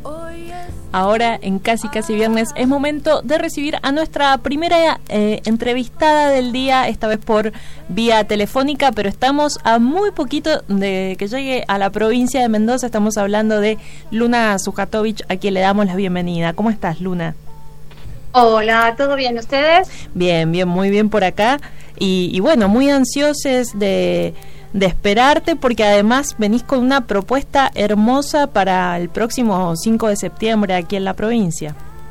Ahora, en Casi Viernes, es momento de recibir a nuestra primera entrevistada del día, esta vez por vía telefónica, pero estamos a muy poquito de que llegue a la provincia de Mendoza. Estamos hablando de Luna Sujatovic, a quien le damos la bienvenida. ¿Cómo estás, Luna? Hola, ¿todo bien? ¿Ustedes? Bien, muy bien por acá. Y bueno, muy ansiosos de esperarte, porque además venís con una propuesta hermosa para el próximo 5 de septiembre aquí en la provincia.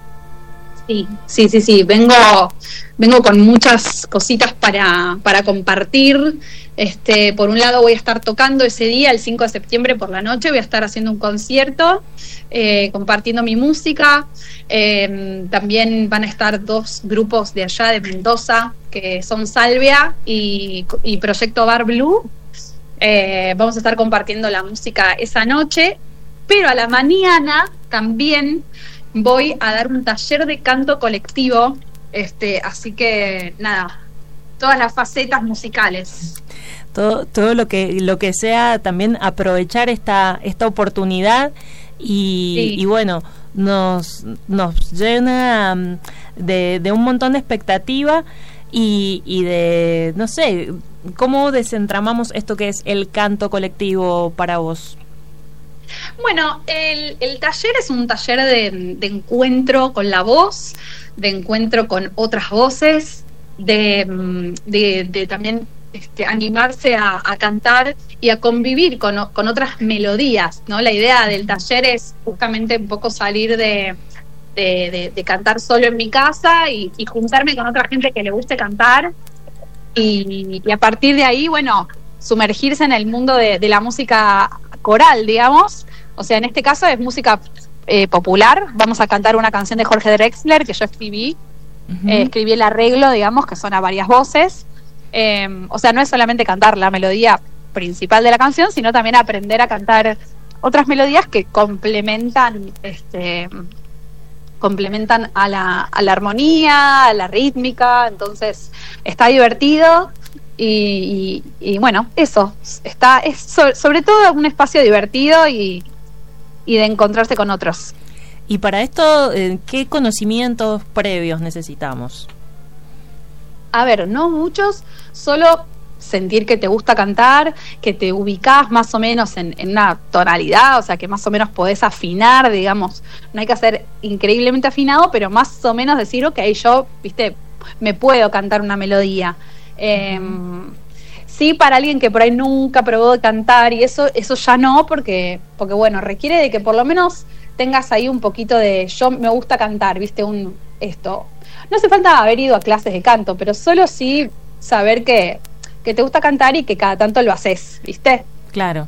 Sí. Vengo con muchas cositas para compartir. Por un lado voy a estar tocando ese día, el 5 de septiembre por la noche, voy a estar haciendo un concierto, compartiendo mi música. También van a estar dos grupos de allá de Mendoza, que son Salvia y Proyecto Bar Blue. Vamos a estar compartiendo la música esa noche, pero a la mañana también voy a dar un taller de canto colectivo, así que nada, todas las facetas musicales. Todo lo que sea también aprovechar esta oportunidad y bueno, nos llena de un montón de expectativa y de, no sé, ¿cómo desentramamos esto que es el canto colectivo para vos? Bueno, el taller es un taller de encuentro con la voz, de encuentro con otras voces, de también animarse a cantar y a convivir con otras melodías, ¿no? La idea del taller es justamente un poco salir de cantar solo en mi casa y juntarme con otra gente que le guste cantar y a partir de ahí, bueno, sumergirse en el mundo de la música coral, digamos. O sea, en este caso es música popular. Vamos a cantar una canción de Jorge Drexler que yo escribí. Uh-huh. Escribí el arreglo, digamos, que son a varias voces. O sea, no es solamente cantar la melodía principal de la canción, sino también aprender a cantar otras melodías que complementan a la armonía, a la rítmica. Entonces está divertido y bueno, eso es sobre todo un espacio divertido y de encontrarse con otros. Y para esto, ¿qué conocimientos previos necesitamos? A ver, no muchos, solo sentir que te gusta cantar, que te ubicás más o menos en una tonalidad, o sea, que más o menos podés afinar, digamos. No hay que ser increíblemente afinado, pero más o menos decir, ok, yo, me puedo cantar una melodía. Sí, para alguien que por ahí nunca probó de cantar y eso ya no, porque bueno, requiere de que por lo menos tengas ahí un poquito de yo me gusta cantar, esto. No hace falta haber ido a clases de canto, pero solo sí saber que te gusta cantar y que cada tanto lo haces, ¿viste? Claro.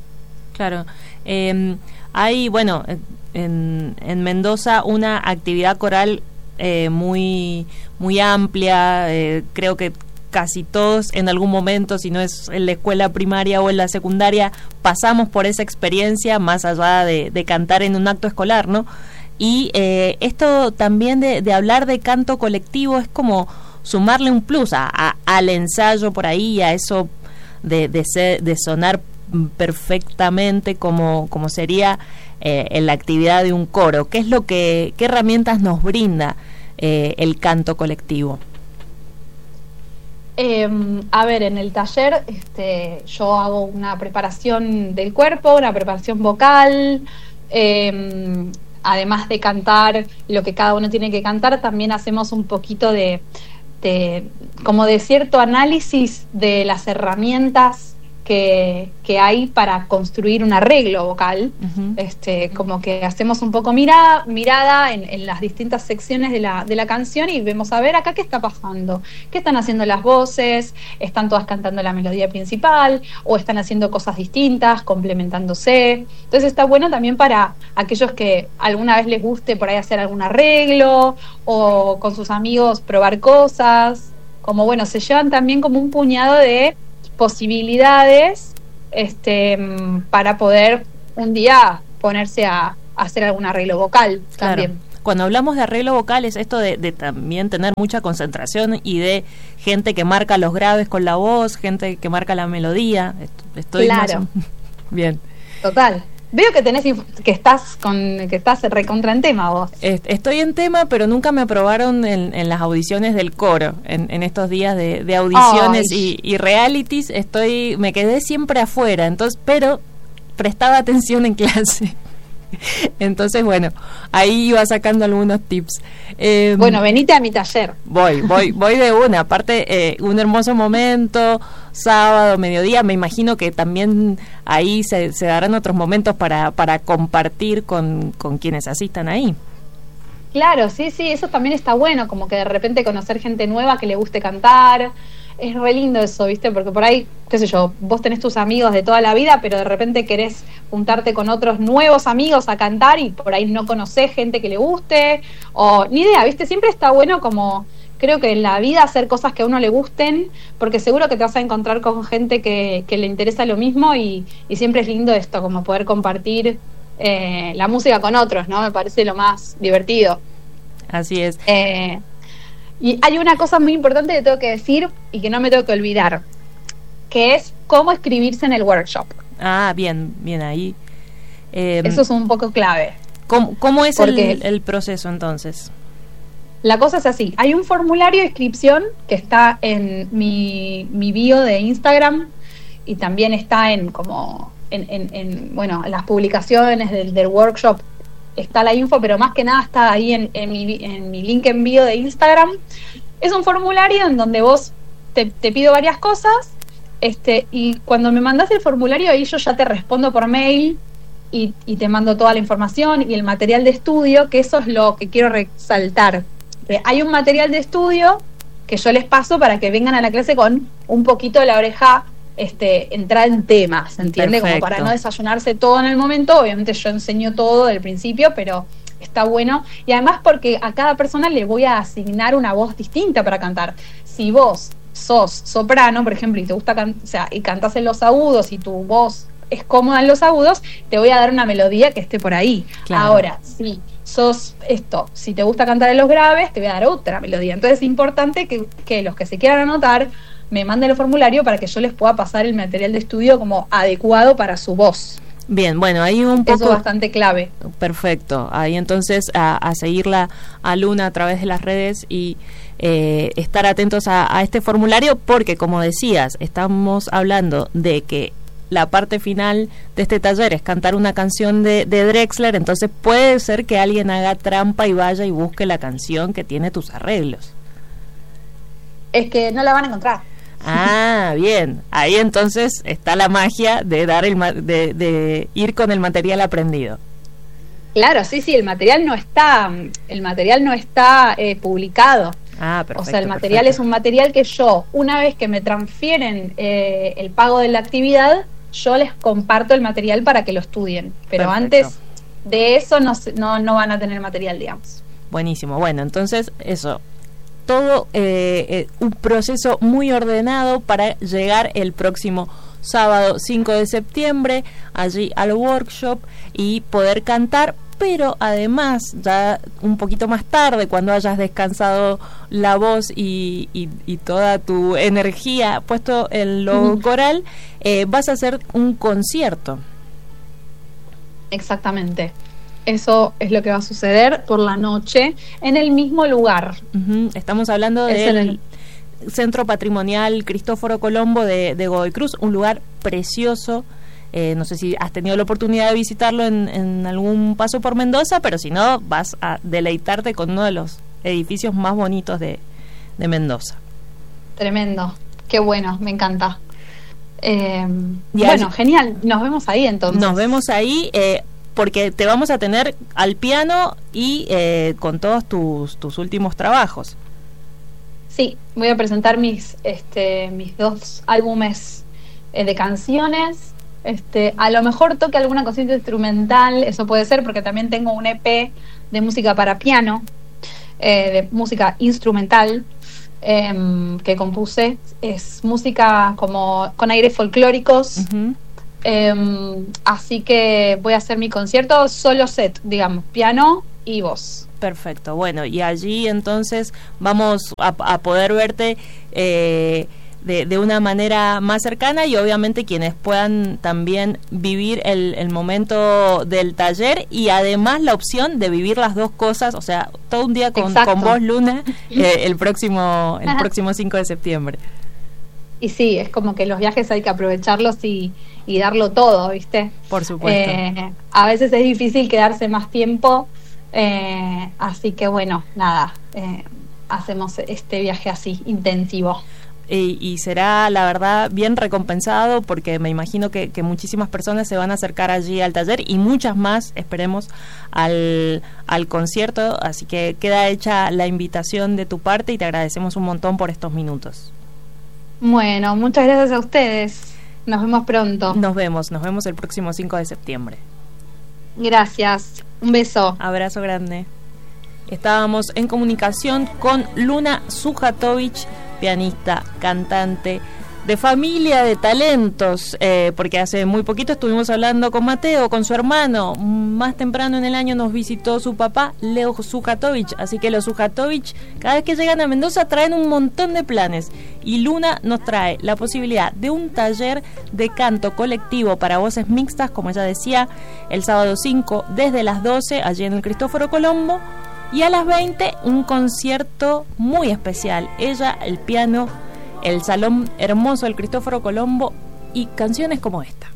Hay, bueno, en Mendoza una actividad coral muy amplia. Creo que casi todos en algún momento, si no es en la escuela primaria o en la secundaria, pasamos por esa experiencia más allá de cantar en un acto escolar, ¿no? Y esto también de hablar de canto colectivo es como sumarle un plus al ensayo por ahí, a eso de sonar perfectamente como sería en la actividad de un coro. ¿Qué herramientas nos brinda el canto colectivo? A ver, en el taller yo hago una preparación del cuerpo, una preparación vocal, además de cantar lo que cada uno tiene que cantar, también hacemos un poquito de cierto análisis de las herramientas que hay para construir un arreglo vocal. Uh-huh. Como que hacemos un poco mirada en las distintas secciones de la canción y vemos a ver acá qué está pasando, qué están haciendo las voces, están todas cantando la melodía principal o están haciendo cosas distintas, complementándose. Entonces está bueno también para aquellos que alguna vez les guste por ahí hacer algún arreglo o con sus amigos probar cosas, como bueno, se llevan también como un puñado de posibilidades para poder un día ponerse a hacer algún arreglo vocal. Claro. También. Cuando hablamos de arreglo vocal es esto de también tener mucha concentración y de gente que marca los graves con la voz, gente que marca la melodía. Estoy claro. Bien. Total. Veo que que estás recontra en tema vos. Estoy en tema, pero nunca me aprobaron en las audiciones del coro, en estos días de audiciones y realities. Me quedé siempre afuera, entonces, pero prestaba atención en clase. Entonces, bueno, ahí iba sacando algunos tips. Bueno, venite a mi taller. Voy de una. Aparte, un hermoso momento, sábado, mediodía. Me imagino que también ahí se darán otros momentos para compartir con quienes asistan ahí. Claro, sí, eso también está bueno, como que de repente conocer gente nueva que le guste cantar. Es re lindo eso, ¿viste? Porque por ahí, qué sé yo, vos tenés tus amigos de toda la vida, pero de repente querés juntarte con otros nuevos amigos a cantar y por ahí no conocés gente que le guste, o ni idea, ¿viste? Siempre está bueno como, creo que en la vida hacer cosas que a uno le gusten, porque seguro que te vas a encontrar con gente que le interesa lo mismo y siempre es lindo esto, como poder compartir la música con otros, ¿no? Me parece lo más divertido. Así es. Y hay una cosa muy importante que tengo que decir y que no me tengo que olvidar, que es cómo escribirse en el workshop. Ah, bien ahí. Eso es un poco clave. ¿Cómo es el proceso entonces? La cosa es así, hay un formulario de inscripción que está en mi bio de Instagram y también está en las publicaciones del workshop. Está la info, pero más que nada está ahí en mi link en bio de Instagram. Es un formulario en donde vos te pido varias cosas, y cuando me mandás el formulario ahí yo ya te respondo por mail y te mando toda la información y el material de estudio, que eso es lo que quiero resaltar. Hay un material de estudio que yo les paso para que vengan a la clase con un poquito de la oreja entrar en temas, ¿se entiende? Perfecto. Como para no desayunarse todo en el momento. Obviamente yo enseño todo del principio, pero está bueno. Y además porque a cada persona le voy a asignar una voz distinta para cantar. Si vos sos soprano, por ejemplo, y te gusta y cantás en los agudos y tu voz es cómoda en los agudos, te voy a dar una melodía que esté por ahí. Claro. Ahora, si si te gusta cantar en los graves, te voy a dar otra melodía. Entonces es importante que los que se quieran anotar me manden el formulario para que yo les pueda pasar el material de estudio como adecuado para su voz. Bien, bueno, ahí un poco... Eso es bastante clave. Perfecto. Ahí entonces a seguirla a Luna a través de las redes y estar atentos a este formulario porque, como decías, estamos hablando de que la parte final de este taller es cantar una canción de Drexler, entonces puede ser que alguien haga trampa y vaya y busque la canción que tiene tus arreglos. Es que no la van a encontrar. Ah, bien. Ahí entonces está la magia de de ir con el material aprendido. Claro, sí, el material no está publicado. Ah, perfecto. O sea, el material es un material que yo, una vez que me transfieren el pago de la actividad, yo les comparto el material para que lo estudien. Pero perfecto. Antes de eso no van a tener material, digamos. Buenísimo. Bueno, entonces eso. Todo un proceso muy ordenado para llegar el próximo sábado 5 de septiembre allí al workshop y poder cantar, pero además ya un poquito más tarde, cuando hayas descansado la voz y toda tu energía puesto en lo coral, vas a hacer un concierto. Exactamente. Eso es lo que va a suceder por la noche en el mismo lugar. Estamos hablando del Centro Patrimonial Cristóforo Colombo de Godoy Cruz, un lugar precioso. No sé si has tenido la oportunidad de visitarlo en algún paso por Mendoza, pero si no, vas a deleitarte con uno de los edificios más bonitos de Mendoza. Tremendo, qué bueno, me encanta. Bueno, genial, nos vemos ahí entonces. Nos vemos ahí. Porque te vamos a tener al piano y con todos tus últimos trabajos. Sí, voy a presentar mis 2 álbumes de canciones. A lo mejor toque alguna cosita instrumental, eso puede ser, porque también tengo un EP de música para piano, de música instrumental, que compuse. Es música como con aires folclóricos. Así que voy a hacer mi concierto solo set, digamos, piano y voz. Perfecto, bueno, y allí entonces vamos a poder verte de una manera más cercana, y obviamente quienes puedan también vivir el momento del taller, y además la opción de vivir las dos cosas, o sea, todo un día con vos, Luna, el próximo 5 de septiembre. Y sí, es como que los viajes hay que aprovecharlos y darlo todo, ¿viste? Por supuesto. A veces es difícil quedarse más tiempo, así que bueno, nada, hacemos este viaje así, intensivo. Y será, la verdad, bien recompensado, porque me imagino que muchísimas personas se van a acercar allí al taller, y muchas más, esperemos, al concierto. Así que queda hecha la invitación de tu parte, y te agradecemos un montón por estos minutos. Bueno, muchas gracias a ustedes. Nos vemos pronto. Nos vemos el próximo 5 de septiembre. Gracias, un beso. Abrazo grande. Estábamos en comunicación con Luna Sujatovich, pianista, cantante, de familia de talentos, porque hace muy poquito estuvimos hablando con Mateo, con su hermano. Más temprano en el año nos visitó su papá, Leo Sujatovich, así que los Sujatovich cada vez que llegan a Mendoza traen un montón de planes, y Luna nos trae la posibilidad de un taller de canto colectivo para voces mixtas, como ella decía, el sábado 5 desde las 12 allí en el Cristóforo Colombo, y a las 20 un concierto muy especial, ella, el piano, el salón hermoso del Cristóforo Colombo, y canciones como esta.